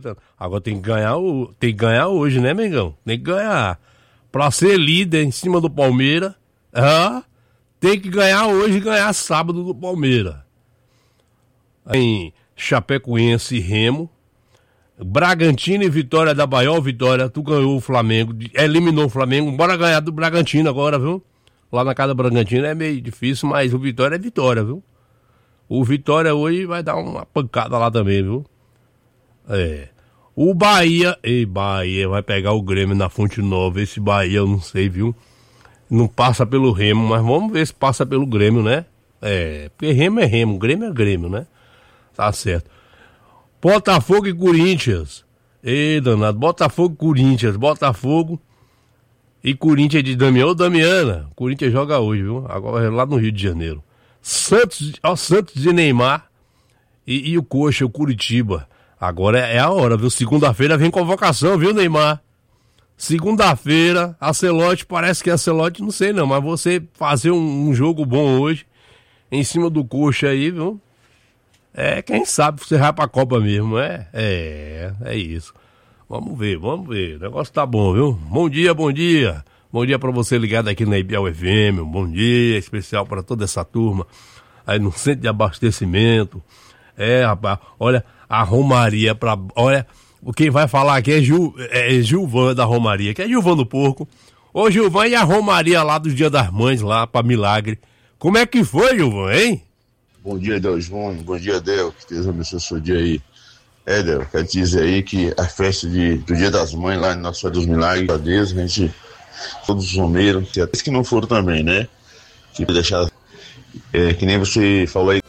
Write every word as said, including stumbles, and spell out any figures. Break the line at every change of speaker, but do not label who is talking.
acreditando. Agora tem que ganhar, o, tem que ganhar hoje, né, Mengão? Tem que ganhar. Pra ser líder em cima do Palmeiras, ah, tem que ganhar hoje e ganhar sábado do Palmeiras. Em Chapecoense e Remo, Bragantino e Vitória da Bahia. Vitória, tu ganhou o Flamengo, eliminou o Flamengo, bora ganhar do Bragantino agora, viu? Lá na casa do Bragantino é meio difícil, mas o Vitória é Vitória, viu? O Vitória hoje vai dar uma pancada lá também, viu? É. O Bahia, ei, Bahia vai pegar o Grêmio na Fonte Nova. Esse Bahia eu não sei, viu? Não passa pelo Remo, mas vamos ver se passa pelo Grêmio, né? É, porque Remo é Remo, Grêmio é Grêmio, né? Tá certo. Botafogo e Corinthians. Ei, danado, Botafogo e Corinthians, Botafogo e Corinthians de Damião. Ô, Damiana, o Corinthians joga hoje, viu? Agora lá no Rio de Janeiro. Santos, ó, Santos de Neymar e, e o Coxa, o Curitiba. Agora é, é a hora, viu? Segunda-feira vem convocação, viu, Neymar? Segunda-feira, Ancelotti, parece que Ancelotti, não sei não, mas você fazer um, um jogo bom hoje, em cima do Coxa aí, viu? É, quem sabe você vai pra Copa mesmo, é? É, é isso. Vamos ver, vamos ver, o negócio tá bom, viu? Bom dia, bom dia. Bom dia pra você ligado aqui na Ibial F M, um bom dia especial pra toda essa turma aí no centro de abastecimento. É, rapaz, olha, a Romaria pra... Olha, quem vai falar aqui é, Gil, é Gilvan da Romaria, que é Gilvan do Porco. Ô, Gilvan, e a Romaria lá do Dia das Mães, lá pra Milagre? Como é que foi, Gilvan, hein?
Bom dia, Deus, bom, bom dia, Del, que Deus abençoe o seu dia aí. É, Del, quero te dizer aí que a festa de, do Dia das Mães lá em Nossa Senhora dos Milagres, a Deus, a gente, todos os romeiros, até que não foram também, né? Que deixar, é, que nem você falou aí,